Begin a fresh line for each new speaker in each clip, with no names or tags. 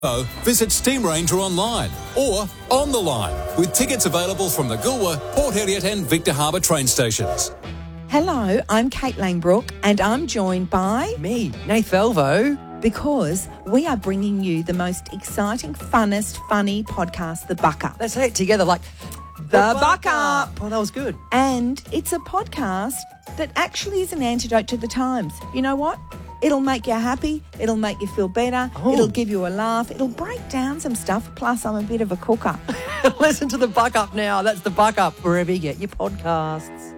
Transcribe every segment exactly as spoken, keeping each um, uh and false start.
Oh, visit Steam Ranger online or on the line with tickets available from the Goolwa, Port Heriot and Victor Harbour train stations.
Hello, I'm Kate Langbrook and I'm joined by...
Me, Nath Velvo.
Because we are bringing you the most exciting, funnest, funny podcast, The Buck Up.
Let's say it together like... The,
the Buck Up.
Oh, that was good.
And it's a podcast that actually is an antidote to the times. You know what? It'll make you happy. It'll make you feel better.
Oh.
It'll give you a laugh. It'll break down some stuff. Plus, I'm a bit of a cooker.
Listen to The Buck Up now. That's The Buck Up, wherever you get your podcasts.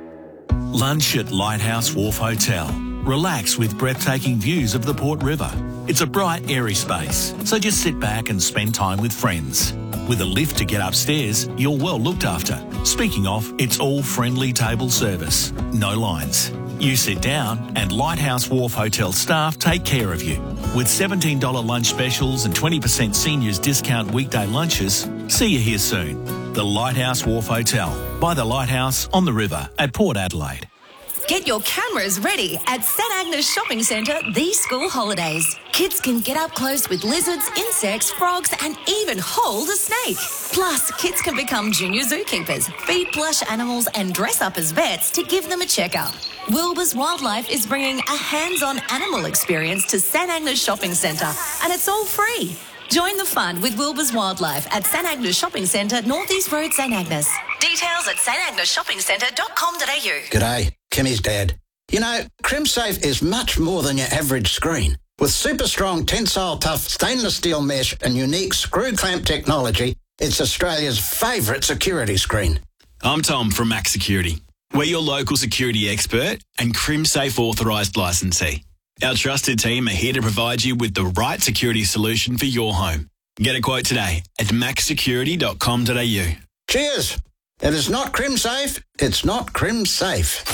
Lunch at Lighthouse Wharf Hotel. Relax with breathtaking views of the Port River. It's a bright, airy space, so just sit back and spend time with friends. With a lift to get upstairs, you're well looked after. Speaking of, it's all friendly table service. No lines. You sit down and Lighthouse Wharf Hotel staff take care of you. With seventeen dollars lunch specials and twenty percent seniors discount weekday lunches, see you here soon. The Lighthouse Wharf Hotel, by the Lighthouse on the river at Port Adelaide.
Get your cameras ready at St Agnes Shopping Centre these school holidays. Kids can get up close with lizards, insects, frogs and even hold a snake. Plus, kids can become junior zookeepers, feed plush animals and dress up as vets to give them a checkup. Wilbur's Wildlife is bringing a hands-on animal experience to St Agnes Shopping Centre and it's all free. Join the fun with Wilbur's Wildlife at St Agnes Shopping Centre, North East Road, St Agnes. Details at s t agnes shopping centre dot com dot a u.
G'day, Kimmy's dad. You know, CrimSafe is much more than your average screen. With super strong tensile tough stainless steel mesh and unique screw clamp technology, it's Australia's favourite security screen.
I'm Tom from Max Security. We're your local security expert and CrimSafe authorised licensee. Our trusted team are here to provide you with the right security solution for your home. Get a quote today at max security dot com dot a u.
Cheers! If it's not CrimSafe, it's not CrimSafe.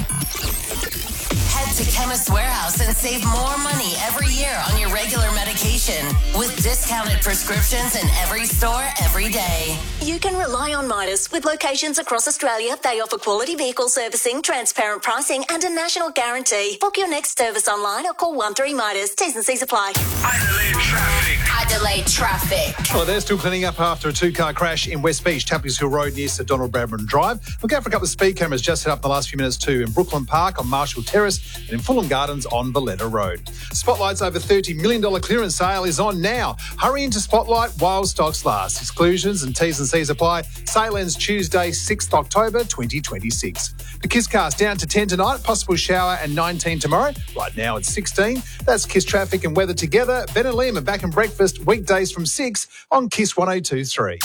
Head to Chemist Warehouse and save more money every year on your regular medication with discounted prescriptions in every store every day.
You can rely on Midas. With locations across Australia, they offer quality vehicle servicing, transparent pricing and a national guarantee. Book your next service online or call one three Midas. T's and C's apply.
Adelaide traffic.
Adelaide traffic.
Well, they're still cleaning up after a two-car crash in West Beach, Tapley's Hill Road near Sir Donald Bradman Drive. Look out for a couple of speed cameras just set up in the last few minutes too in Brooklyn Park on Marshall Terrace and in Fulham Gardens on Valletta Road. Spotlight's over thirty million dollars clearance sale is on now. Hurry into Spotlight while stocks last. Exclusions and T's and C's apply. Sale ends Tuesday, sixth of October twenty twenty-six. The KISScast down to ten tonight, possible shower and nineteen tomorrow. Right now it's sixteen. That's KISS traffic and weather together. Ben and Liam are back in breakfast weekdays from six on KISS one oh two point three.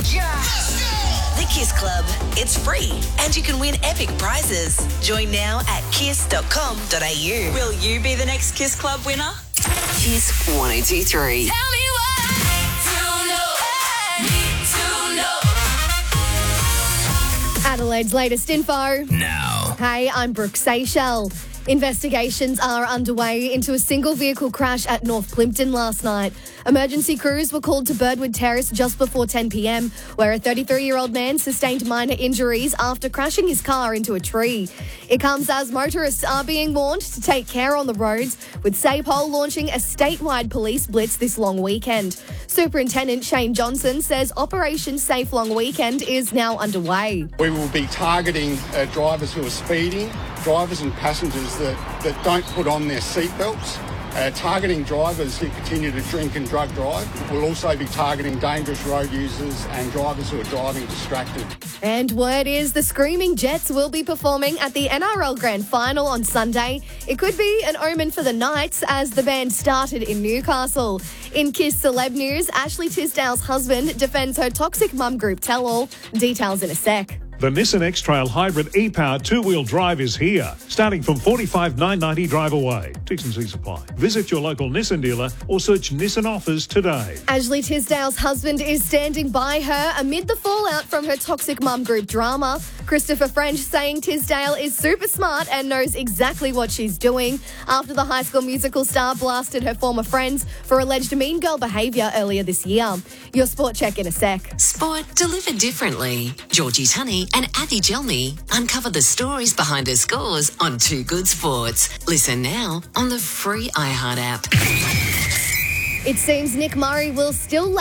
The Kiss Club. It's free and you can win epic prizes. Join now at kiss dot com dot a u. Will you be the next Kiss Club winner? Kiss one oh two point three. Tell me what to know. Need to know.
Adelaide's latest info.
Now.
Hey, I'm Brooke Seychelles. Investigations are underway into a single vehicle crash at North Plimpton last night. Emergency crews were called to Birdwood Terrace just before ten p.m, where a thirty-three-year-old man sustained minor injuries after crashing his car into a tree. It comes as motorists are being warned to take care on the roads, with SAPOL launching a statewide police blitz this long weekend. Superintendent Shane Johnson says Operation Safe Long Weekend is now underway.
We will be targeting uh, drivers who are speeding, drivers and passengers that, that don't put on their seatbelts, uh, targeting drivers who continue to drink and drug drive. We'll also be targeting dangerous road users and drivers who are driving distracted.
And word is the Screaming Jets will be performing at the N R L Grand Final on Sunday. It could be an omen for the Knights as the band started in Newcastle. In Kiss Celeb News, Ashley Tisdale's husband defends her toxic mum group tell-all. Details in a sec.
The Nissan X-Trail Hybrid e-Power two-wheel drive is here, starting from forty-five thousand nine hundred ninety dollars drive away. T's and C's apply. Visit your local Nissan dealer or search Nissan offers today.
Ashley Tisdale's husband is standing by her amid the fallout from her toxic mum group drama. Christopher French saying Tisdale is super smart and knows exactly what she's doing after the High School Musical star blasted her former friends for alleged mean girl behaviour earlier this year. Your sport check in a sec.
Sport delivered differently. Georgie Tunney and Avi Jelmy uncover the stories behind her scores on Too Good Sports. Listen now on the free iHeart app.
It seems Nick Murray will still